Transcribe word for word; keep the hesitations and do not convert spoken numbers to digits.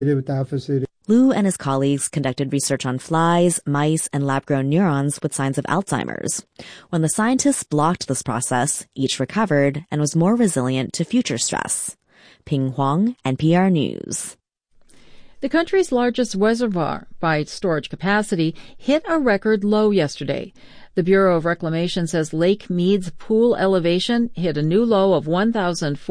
Liu and his colleagues conducted research on flies, mice, and lab-grown neurons with signs of Alzheimer's. When the scientists blocked this process, each recovered and was more resilient to future stress. Ping Huang, N P R News. The country's largest reservoir, by storage capacity, hit a record low yesterday. The Bureau of Reclamation says Lake Mead's pool elevation hit a new low of one thousand four